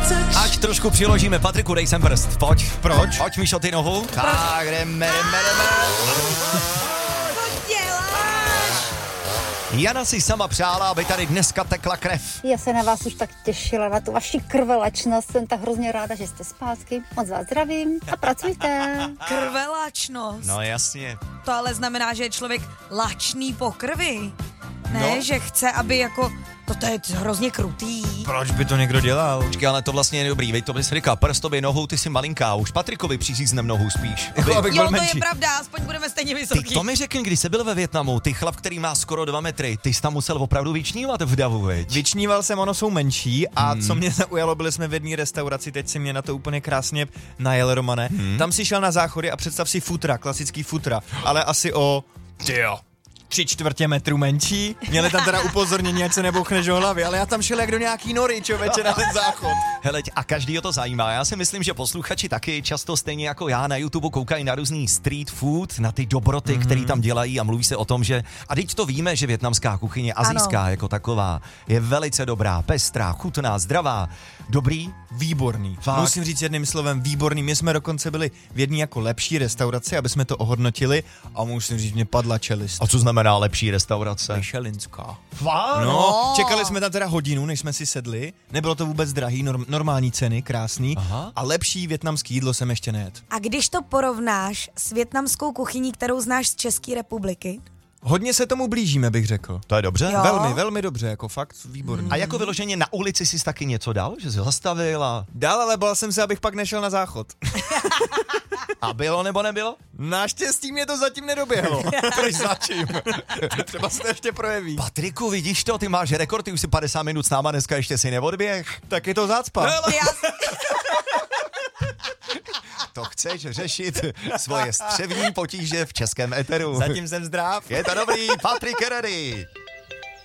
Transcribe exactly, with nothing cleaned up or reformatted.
chceš. Ať trošku přiložíme. Patriku, dej sem prst. Pojď. Proč? Pojď, Míšo, ty nohu. Tak, jdeme, jdeme, jdeme. Jana si sama přála, aby tady dneska tekla krev. Já se na vás už tak těšila, na tu vaši krvelačnost. Jsem tak hrozně ráda, že jste zpátky. Moc vás zdravím a pracujte. Krvelačnost. No jasně. To ale znamená, že je člověk lačný po krvi. Ne, No. že chce, aby jako... To je hrozně krutý. Proč by to někdo dělal? Počkej, ale to vlastně je dobrý. Vej, to bys říkal, prstově nohou, ty jsi malinká. Už Patrikovi přiříznem nohou spíš. Jako, abych byl Jo, to menší. je pravda, aspoň budeme stejně Ty vysoký. to mi řekni, když jsi byl ve Vietnamu, ty chlap, který má skoro dva metry, ty jsi tam musel opravdu vyčnívat v davu, veď? Vyčníval jsem, ono jsou menší a hmm. co mě zaujalo, byli jsme v jedné restauraci, teď si mě na to úplně krásně najel, Romane. Hmm. Tam si šel na záchody a představ si futra, klasický futra, ale asi o... Tyjo. Tři čtvrtě metru menší. Měli tam teda upozornění, ať se nebouchneš o hlavě, ale já tam šel jak do nějaký nory, čověče, na ten záchod. Hele, a každý o to zajímá. Já si myslím, že posluchači taky často stejně jako já na YouTube koukají na různý street food, na ty dobroty, mm-hmm. které tam dělají a mluví se o tom, že a teď to víme, že vietnamská kuchyně, asijská jako taková, je velice dobrá, pestrá, chutná, zdravá. Dobrý? Výborný. Fakt. Musím říct jedným slovem výborný. My jsme dokonce byli v jedné jako lepší restauraci, aby jsme to ohodnotili a musím říct, mě padla čelist. A co znamená lepší restaurace? Michelinská. Fakt? No, čekali jsme tam teda hodinu, než jsme si sedli. Nebylo to vůbec drahý, norm, normální ceny, krásný. Aha. A lepší vietnamský jídlo jsem ještě nejedl. A když to porovnáš s vietnamskou kuchyní, kterou znáš z České republiky, Hodně se tomu blížíme, bych řekl. To je dobře? Jo. Velmi, velmi dobře, jako fakt výborný. A jako vyloženě na ulici jsi taky něco dal? Že jsi zastavil a... Dál, ale bál jsem se, abych pak nešel na záchod. A bylo nebo nebylo? Naštěstí mě to zatím nedoběhlo. Proč začím? Třeba se to ještě projeví. Patriku, vidíš to? Ty máš rekord, ty už si padesát minut s náma, dneska ještě si neodběh. Tak je to zácpa. já, To chceš řešit svoje střevní potíže v českém eteru. Zatím jsem zdrav. Je to dobrý, Patrik Kennedy.